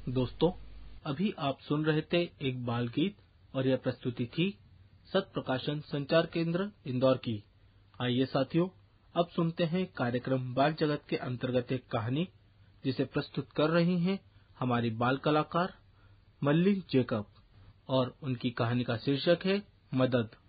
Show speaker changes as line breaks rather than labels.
दोस्तों, अभी आप सुन रहे थे एक बाल गीत और यह प्रस्तुति थी सत प्रकाशन संचार केंद्र इंदौर की। आइए साथियों, अब सुनते हैं कार्यक्रम बाल जगत के अंतर्गत एक कहानी जिसे प्रस्तुत कर रही हैं हमारी बाल कलाकार मल्लिन जेकब और उनकी कहानी का शीर्षक है मदद।